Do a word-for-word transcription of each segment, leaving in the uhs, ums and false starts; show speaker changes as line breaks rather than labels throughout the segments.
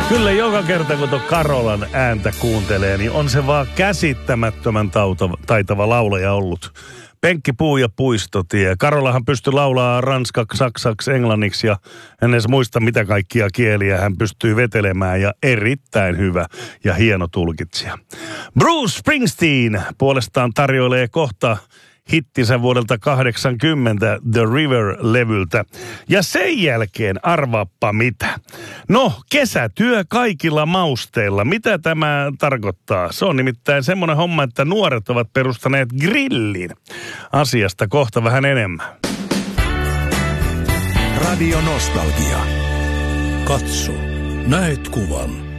Kyllä joka kerta, kun tuon Karolan ääntä kuuntelee, niin on se vaan käsittämättömän tautava, taitava laulaja ollut. Penkki Puu ja Puistotie. Karolahan pystyi laulaa ranskaksi, saksaksi, englanniksi ja en edes muista mitä kaikkia kieliä hän pystyy vetelemään ja erittäin hyvä ja hieno tulkitsija. Bruce Springsteen puolestaan tarjoilee kohta hittinsä vuodelta kahdeksankymmentä The River-levyltä. Ja sen jälkeen arvaappa mitä. No, kesätyö kaikilla mausteilla. Mitä tämä tarkoittaa? Se on nimittäin semmoinen homma, että nuoret ovat perustaneet grillin. Asiasta kohta vähän enemmän.
Radio Nostalgia. Katso, näet kuvan.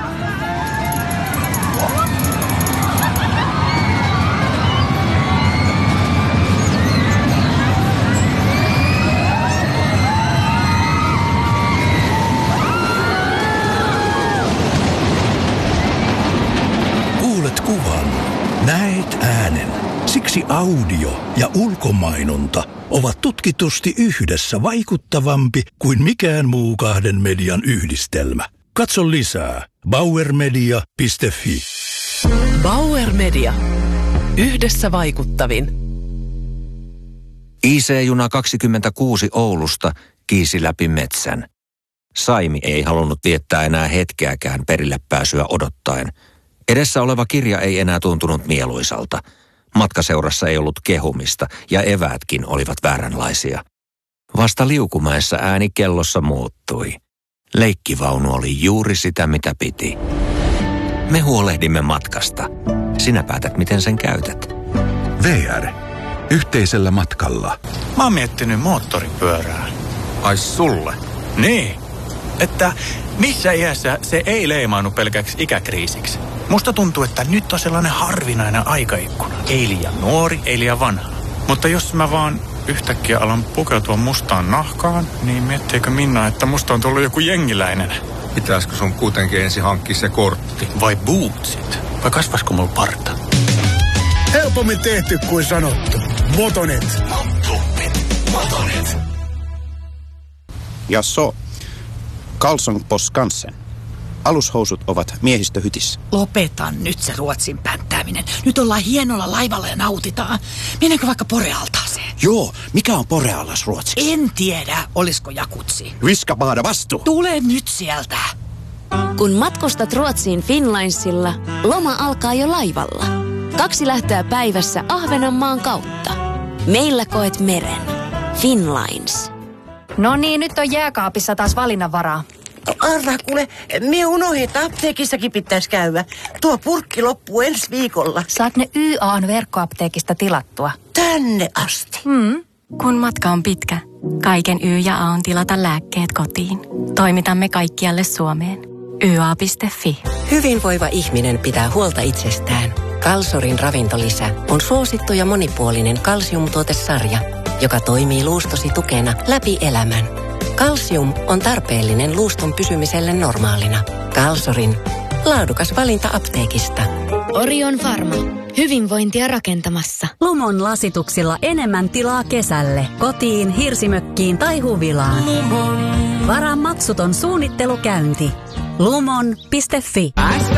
Kuvan. Näet äänen. Siksi audio ja ulkomainonta ovat tutkitusti yhdessä vaikuttavampi kuin mikään muu kahden median yhdistelmä. Katso lisää bauermedia piste fi.
Bauer Media. Yhdessä vaikuttavin.
I C-juna kaksikymmentäkuusi Oulusta kiisi läpi metsän. Saimi ei halunnut viettää enää hetkeäkään perille pääsyä odottaen. Edessä oleva kirja ei enää tuntunut mieluisalta. Matkaseurassa ei ollut kehumista ja eväätkin olivat vääränlaisia. Vasta Liukumäessä ääni kellossa muuttui. Leikkivaunu oli juuri sitä, mitä piti. Me huolehdimme matkasta. Sinä päätät, miten sen käytät.
V R. Yhteisellä matkalla.
Mä oon miettinyt moottoripyörää. Ai sulle? Niin. Että missä iässä se ei leimaannu pelkäksi ikäkriisiksi. Musta tuntuu, että nyt on sellainen harvinainen aikaikkuna. Ei liian nuori, ei liian vanha. Mutta jos mä vaan yhtäkkiä alan pukeutua mustaan nahkaan, niin miettiikö Minna, että musta on tullut joku jengiläinen?
Pitäisikö sun kuitenkin ensin hankkia se kortti?
Vai bootsit? Vai kasvaisiko mulla parta?
Helpommin tehty kuin sanottu. Motonet.
Motonet.
Jaså, Karlsson på Skansen. Alushousut ovat miehistöhytissä.
Lopeta nyt se Ruotsin pänttääminen. Nyt ollaan hienolla laivalla ja nautitaan. Mennäänkö vaikka Porealtaaseen?
Joo, mikä on Porealas ruotsiksi?
En tiedä, olisiko jakutsi.
Viskapaada vastu.
Tule nyt sieltä.
Kun matkustat Ruotsiin Finlinesilla, loma alkaa jo laivalla. Kaksi lähtöä päivässä Ahvenanmaan kautta. Meillä koet meren. Finlines.
No niin, nyt on jääkaapissa taas valinnanvaraa.
Arvaa kuule, me unohdin, että apteekissakin pitäisi käydä. Tuo purkki loppuu ensi viikolla.
Saat ne Y A:n verkkoapteekista tilattua.
Tänne asti.
Mm. Kun matka on pitkä, kaiken Y ja A on tilata lääkkeet kotiin. Toimitamme kaikkialle Suomeen. y a piste fi.
Hyvinvoiva ihminen pitää huolta itsestään. Kalsorin ravintolisä on suosittu ja monipuolinen kalsiumtuotesarja, joka toimii luustosi tukena läpi elämän. Kalsium on tarpeellinen luuston pysymiselle normaalina. Kalsorin laadukas valinta apteekista.
Orion Pharma. Hyvinvointia rakentamassa.
Lumon lasituksilla enemmän tilaa kesälle. Kotiin, hirsimökkiin tai huvilaan. Lumon. Varaa maksuton suunnittelukäynti. lumon piste fi.